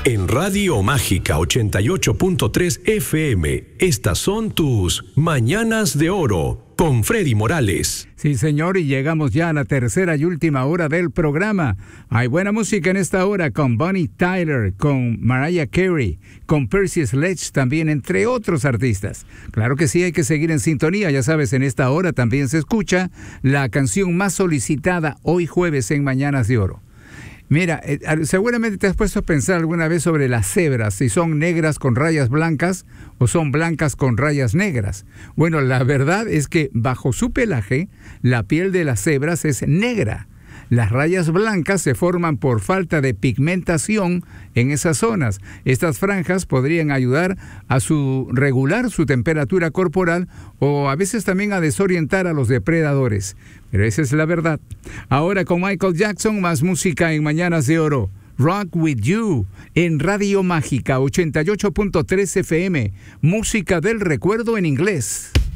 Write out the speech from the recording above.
En Radio Mágica 88.3 FM, estas son tus Mañanas de Oro con Freddy Morales. Sí, señor, y llegamos ya a la tercera y última hora del programa. Hay buena música en esta hora con Bonnie Tyler, con Mariah Carey, con Percy Sledge también, entre otros artistas. Claro que sí, hay que seguir en sintonía. Ya sabes, en esta hora también se escucha la canción más solicitada hoy jueves en Mañanas de Oro. Mira, seguramente te has puesto a pensar alguna vez sobre las cebras, si son negras con rayas blancas o son blancas con rayas negras. Bueno, la verdad es que bajo su pelaje, la piel de las cebras es negra. Las rayas blancas se forman por falta de pigmentación en esas zonas. Estas franjas podrían ayudar a regular su temperatura corporal o a veces también a desorientar a los depredadores. Pero esa es la verdad. Ahora con Michael Jackson, más música en Mañanas de Oro. Rock With You en Radio Mágica 88.3 FM. Música del recuerdo en inglés.